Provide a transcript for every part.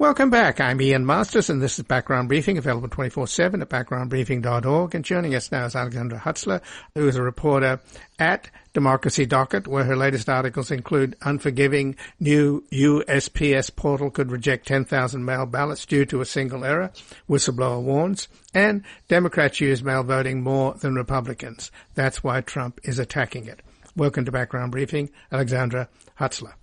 Welcome back. I'm Ian Masters, and this is Background Briefing, available 24/7 at backgroundbriefing.org. And joining us now is Alexandra Hutzler, who is a reporter at Democracy Docket, where her latest articles include unforgiving new USPS portal could reject 10,000 mail ballots due to a single error, whistleblower warns, and Democrats use mail voting more than Republicans. That's why Trump is attacking it. Welcome to Background Briefing, Alexandra Hutzler.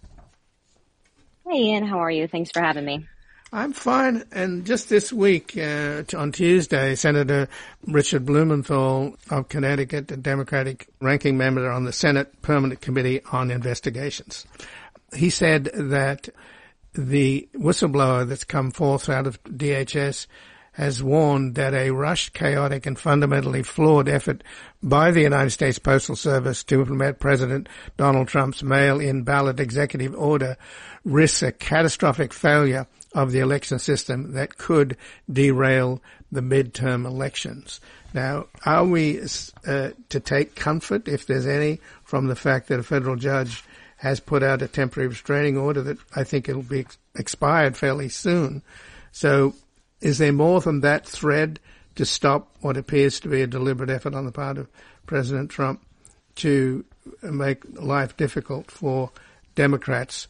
Hey, Ian. How are you? Thanks for having me. I'm fine. And just this week, on Tuesday, Senator Richard Blumenthal of Connecticut, a Democratic ranking member on the Senate Permanent Committee on Investigations, he said that the whistleblower that's come forth out of DHS has warned that a rushed, chaotic, and fundamentally flawed effort by the United States Postal Service to implement President Donald Trump's mail-in ballot executive order risks a catastrophic failure of the election system that could derail the midterm elections. Now, are we to take comfort, if there's any, from the fact that a federal judge has put out a temporary restraining order that I think it'll be expired fairly soon? So is there more than that thread to stop what appears to be a deliberate effort on the part of President Trump to make life difficult for Democrats,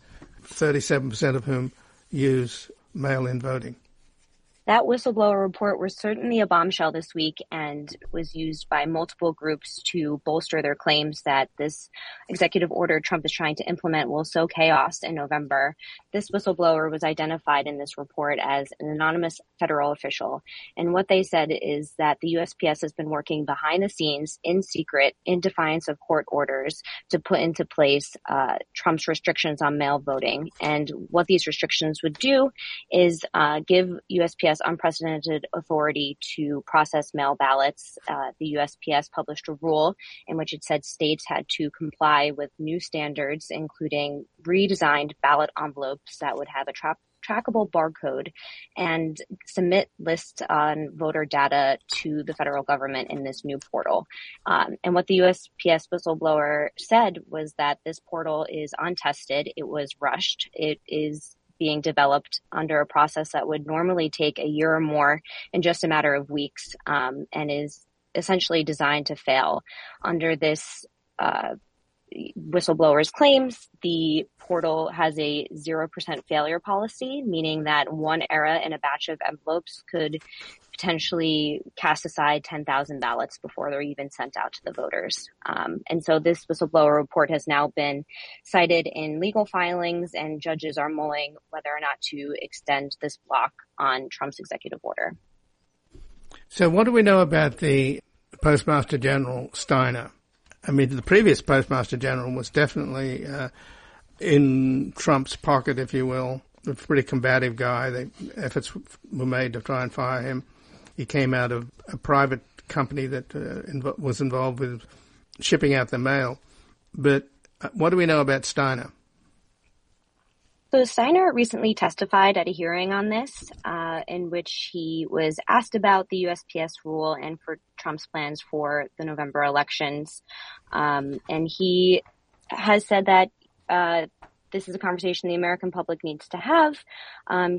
37% of whom use mail-in voting? That whistleblower report was certainly a bombshell this week and was used by multiple groups to bolster their claims that this executive order Trump is trying to implement will sow chaos in November. This whistleblower was identified in this report as an anonymous federal official. And what they said is that the USPS has been working behind the scenes in secret in defiance of court orders to put into place Trump's restrictions on mail voting. And what these restrictions would do is give USPS unprecedented authority to process mail ballots. The USPS published a rule in which it said states had to comply with new standards, including redesigned ballot envelopes that would have a trackable barcode and submit lists on voter data to the federal government in this new portal. And what the USPS whistleblower said was that this portal is untested. It was rushed. It is being developed under a process that would normally take a year or more in just a matter of weeks, and is essentially designed to fail. Under this whistleblower's claims, the portal has a 0% failure policy, meaning that one error in a batch of envelopes could potentially cast aside 10,000 ballots before they're even sent out to the voters. And so this whistleblower report has now been cited in legal filings, and judges are mulling whether or not to extend this block on Trump's executive order. So what do we know about the Postmaster General Steiner? I mean, the previous Postmaster General was definitely in Trump's pocket, if you will, a pretty combative guy. The efforts were made to try and fire him. He came out of a private company that was involved with shipping out the mail. But what do we know about Steiner? So Steiner recently testified at a hearing on this, in which he was asked about the USPS rule and for Trump's plans for the November elections. And he has said that this is a conversation the American public needs to have.